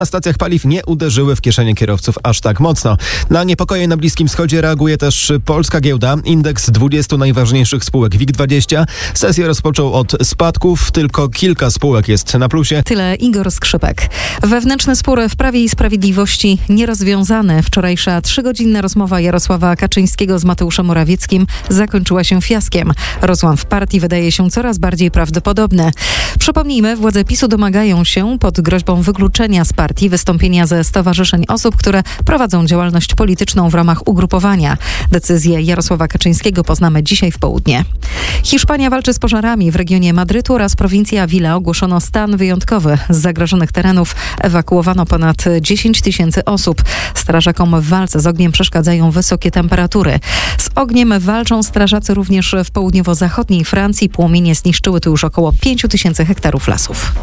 Na stacjach paliw nie uderzyły w kieszenie kierowców aż tak mocno. Na niepokoje na Bliskim Wschodzie reaguje też polska giełda. Indeks 20 najważniejszych spółek WIG20 sesję rozpoczął od spadków. Tylko kilka spółek jest na plusie. Tyle Igor Skrzypek. Wewnętrzny spór w Prawie i Sprawiedliwości nierozwiązany. Wczorajsza 3-godzinna rozmowa Jarosława Kaczyńskiego z Mateuszem Morawieckim zakończyła się fiaskiem. Rozłam w partii wydaje się coraz bardziej prawdopodobny. Przypomnijmy, władze PiS-u domagają się pod groźbą wykluczenia z partii wystąpienia ze stowarzyszeń osób, które prowadzą działalność polityczną w ramach ugrupowania. Decyzję Jarosława Kaczyńskiego poznamy dzisiaj w południe. Hiszpania walczy z pożarami. W regionie Madrytu oraz prowincji Avila ogłoszono stan wyjątkowy. Z zagrożonych terenów ewakuowano ponad 10 000 osób. Strażakom w walce z ogniem przeszkadzają wysokie temperatury. Z ogniem walczą strażacy również w południowo-zachodniej Francji. Płomienie zniszczyły tu już około 5 000 hektarów lasów.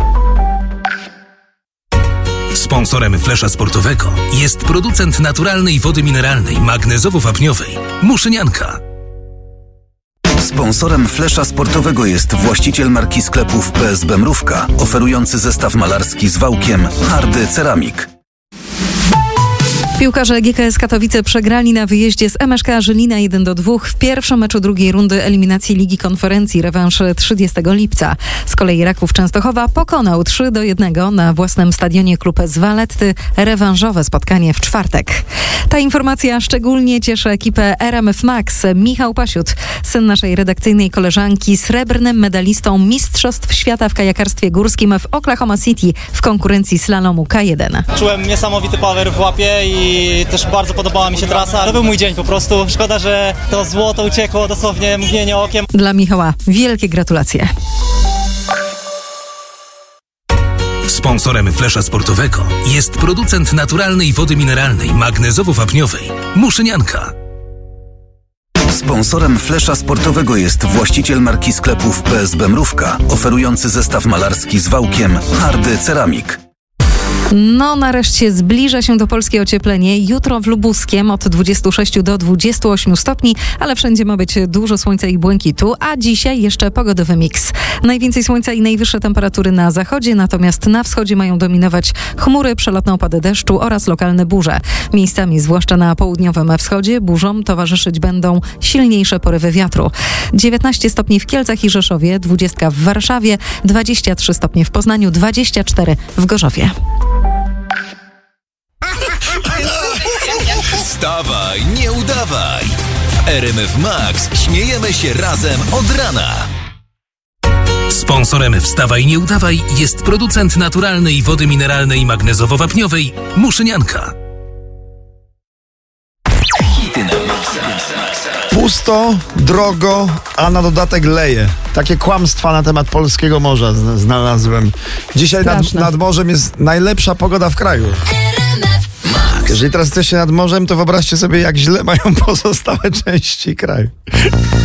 Sponsorem Flesza Sportowego jest producent naturalnej wody mineralnej magnezowo-wapniowej Muszynianka. Sponsorem Flesza Sportowego jest właściciel marki sklepów PSB Mrówka, oferujący zestaw malarski z wałkiem Hardy Ceramik. Piłkarze GKS Katowice przegrali na wyjeździe z MSK Żylina 1-2 w pierwszym meczu drugiej rundy eliminacji Ligi Konferencji, rewanż 30 lipca. Z kolei Raków Częstochowa pokonał 3-1 na własnym stadionie klub z Waletty. Rewanżowe spotkanie w czwartek. Ta informacja szczególnie cieszy ekipę RMF Max. Michał Pasiut, syn naszej redakcyjnej koleżanki, srebrnym medalistą Mistrzostw Świata w kajakarstwie górskim w Oklahoma City w konkurencji slalomu K1. Czułem niesamowity power w łapie i też bardzo podobała mi się trasa. To był mój dzień po prostu. Szkoda, że to złoto uciekło dosłownie mgnienie okiem. Dla Michała wielkie gratulacje. Sponsorem Flesza Sportowego jest producent naturalnej wody mineralnej magnezowo-wapniowej Muszynianka. Sponsorem Flesza Sportowego jest właściciel marki sklepów PSB Mrówka, oferujący zestaw malarski z wałkiem Hardy Ceramik. No nareszcie zbliża się do Polski ocieplenie. Jutro w Lubuskiem od 26 do 28 stopni, ale wszędzie ma być dużo słońca i błękitu, a dzisiaj jeszcze pogodowy miks. Najwięcej słońca i najwyższe temperatury na zachodzie, natomiast na wschodzie mają dominować chmury, przelotne opady deszczu oraz lokalne burze. Miejscami, zwłaszcza na południowym wschodzie, burzom towarzyszyć będą silniejsze porywy wiatru. 19 stopni w Kielcach i Rzeszowie, 20 w Warszawie, 23 stopnie w Poznaniu, 24 w Gorzowie. Wstawaj, nie udawaj! W RMF Max śmiejemy się razem od rana. Sponsorem Wstawaj, nie udawaj jest producent naturalnej wody mineralnej magnezowo-wapniowej Muszynianka. Hity na maksa. Pusto, drogo, a na dodatek leje. Takie kłamstwa na temat polskiego morza znalazłem. Dzisiaj nad morzem jest najlepsza pogoda w kraju. Jeżeli teraz jesteście nad morzem, to wyobraźcie sobie, jak źle mają pozostałe części kraju.